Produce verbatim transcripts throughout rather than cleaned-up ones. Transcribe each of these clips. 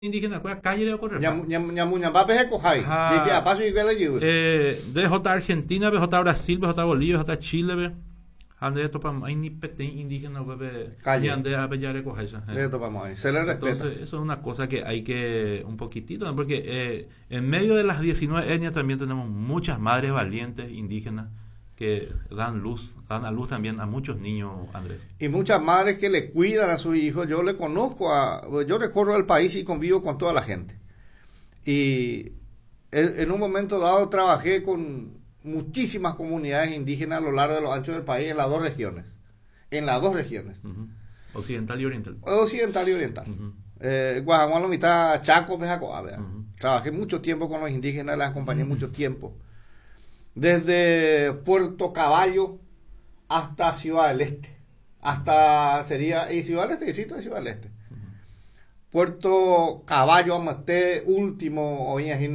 indígena kwa calle de correr. Ñamuñambape es cojai. Y a paso y vela yo. Eh, D J Argentina, B J Brasil, B J Bolivia, B J Chile, be. Ande topa hay ni pete indígena bebe. Calle. Ande a bellar de coger. De topamos ahí. Se le respeta. Entonces, eso es una cosa que hay que un poquitito, ¿no? Porque eh, en medio de las diecinueve etnias también tenemos muchas madres valientes indígenas que dan luz, dan a luz también a muchos niños, Andrés. Y muchas madres que le cuidan a sus hijos. Yo le conozco, a, yo recorro el país y convivo con toda la gente. Y en, en un momento dado trabajé con muchísimas comunidades indígenas a lo largo de los anchos del país, en las dos regiones. En las dos regiones. Uh-huh. Occidental y oriental. Occidental y oriental. Uh-huh. Eh, Guajagualo, mitad Chaco, Mejacoa, ¿verdad? Uh-huh. Trabajé mucho tiempo con los indígenas, les acompañé uh-huh. mucho tiempo. Desde Puerto Caballo hasta Ciudad del Este. Hasta sería, y Ciudad del Este, distrito de Ciudad del Este. Uh-huh. Puerto Caballo, Amaté, último, hoy en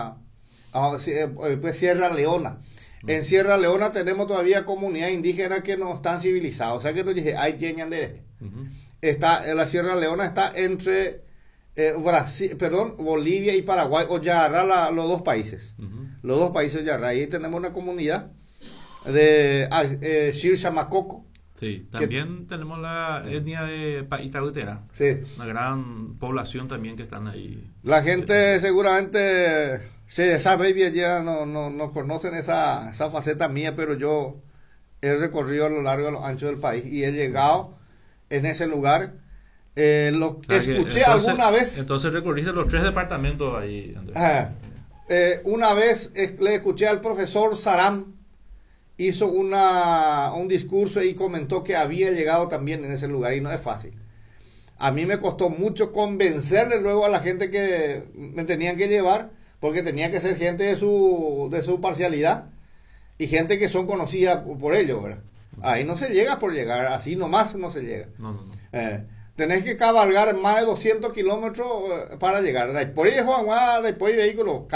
pues Sierra Leona. Uh-huh. En Sierra Leona tenemos todavía comunidades indígenas que no están civilizadas. O sea que no dije, hay de uh-huh. Está, la Sierra Leona está entre eh, Brasil, perdón, Bolivia y Paraguay, o Yarra, la, los dos países. Uh-huh. Los dos países de Yarra. Ahí tenemos una comunidad de ah, eh, Shirshamacoco. Sí, también que, tenemos la etnia de Paitautera. Sí. Una gran población también que están ahí. La gente seguramente se sabe bien, ya no, no, no conocen esa, esa faceta mía, pero yo he recorrido a lo largo de los anchos del país y he llegado en ese lugar. Eh, lo claro escuché que, entonces, alguna vez. Entonces recorriste los tres departamentos ahí, Andrés. Ah, eh, una vez eh, le escuché al profesor Saram, hizo una, un discurso y comentó que había llegado también en ese lugar y no es fácil. A mí me costó mucho convencerle luego a la gente que me tenían que llevar, porque tenía que ser gente de su, de su parcialidad y gente que son conocidas por ellos, ¿verdad? Ahí no se llega por llegar, así nomás no se llega. No, no, no. Eh, tenés que cabalgar más de doscientos kilómetros para llegar. Después de Juan, después de vehículo,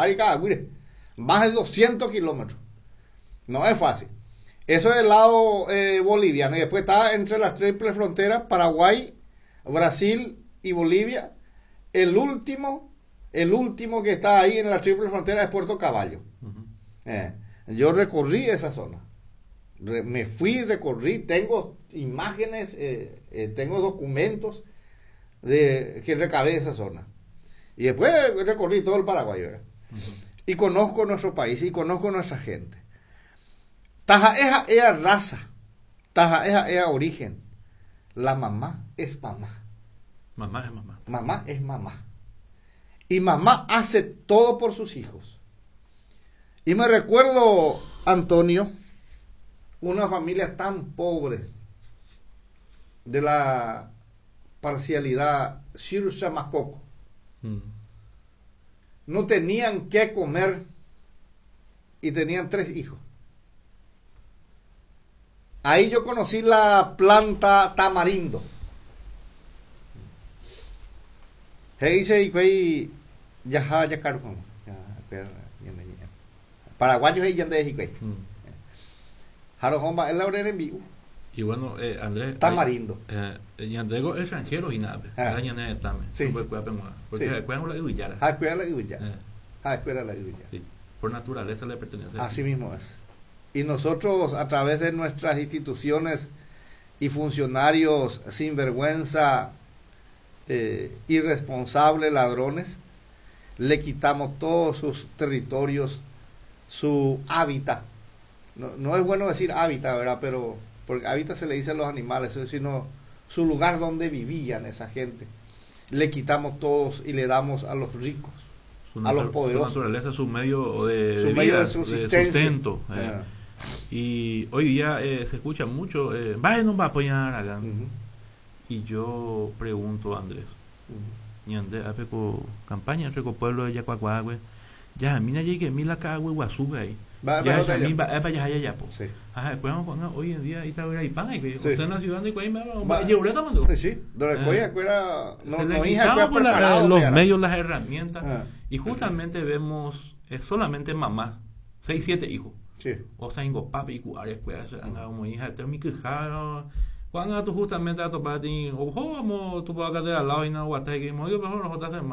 más de doscientos kilómetros. No es fácil. Eso es el lado eh, boliviano. Y después está entre las triples fronteras, Paraguay, Brasil y Bolivia. El último, el último que está ahí en la triple frontera es Puerto Caballo. Uh-huh. Eh, yo recorrí esa zona. Re, me fui, recorrí, tengo imágenes, eh, eh, tengo documentos de que recabé esa zona. Y después recorrí todo el Paraguay, ¿verdad? Uh-huh. Y conozco nuestro país y conozco nuestra gente. Taja esa es raza, taja esa es origen. La mamá es mamá. Mamá es mamá. Mamá es mamá. Y mamá hace todo por sus hijos. Y me recuerdo, Antonio, una familia tan pobre de la parcialidad Shirshamacoco. Mm. No tenían qué comer y tenían tres hijos. Ahí yo conocí la planta tamarindo. Paraguayo es ya de Y bueno, eh, Andrés, tamarindo. Eh, Yandego extranjero y nada. Ah. Sí. Porque sí. cuando la Uyara. Ah, cuida la Uyara. Ah, cuida la Uyara. Sí. Por naturaleza le pertenece. Así mismo es. Y nosotros, a través de nuestras instituciones y funcionarios sinvergüenza, eh, irresponsables, ladrones, le quitamos todos sus territorios, su hábitat. No, no es bueno decir hábitat, ¿verdad? Pero porque hábitat se le dice a los animales, sino su lugar donde vivían esa gente. Le quitamos todos y le damos a los ricos, a los poderosos. Su naturaleza, su medio de, su de medio vida, de subsistencia. De sustento. Eh. Yeah. Y hoy día eh, se escucha mucho, eh, vaya, no va a apoyar acá. Uh-huh. Y yo pregunto, Andrés, ñande uh-huh. apeco campaña entre pueblo de Yacuacuagüe, ya, mira, ya que mira acá, huehuazú, ahí. Ya, ya, mi, va, para allá, allá, pues. Sí. Ajá, pues, hoy en día, ahí está, ahí pan, ahí, sí. usted en la ciudad de Coimba, va, lleureta, mando. Sí, donde Coimba, Coimba, no, se no, le hija, por la, los mira. medios, las herramientas, ah. y justamente vemos, es solamente mamá, seis, siete hijos. Sí. O sea, en papi y cuares, pues, como hija de mi quejado, Cuando tú justamente a topar, ojo, vamos, tú puedes quedar al lado y no aguantar, que mejor nosotros hacemos